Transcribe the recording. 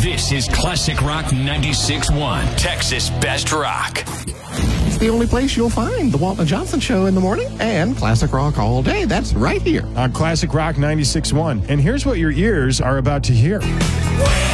This is Classic Rock 96.1, Texas Best Rock. It's the only place you'll find the Walton Johnson Show in the morning and classic rock all day. That's right here on Classic Rock 96.1. And here's what your ears are about to hear.